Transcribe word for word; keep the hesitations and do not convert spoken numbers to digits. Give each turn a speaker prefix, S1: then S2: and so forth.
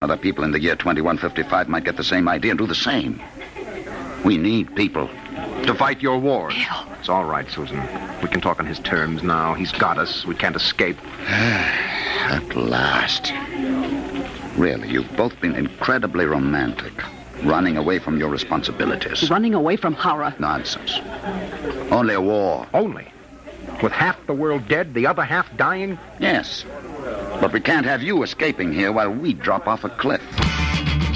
S1: Other people in the year twenty-one fifty-five might get the same idea and do the same. We need people to fight your wars.
S2: Bill.
S3: It's all right, Susan. We can talk on his terms now. He's got us. We can't escape.
S1: At last. Really, you've both been incredibly romantic. Running away from your responsibilities.
S2: Running away from horror.
S1: Nonsense. Only a war.
S3: Only? With half the world dead, the other half dying?
S1: Yes. But we can't have you escaping here while we drop off a cliff.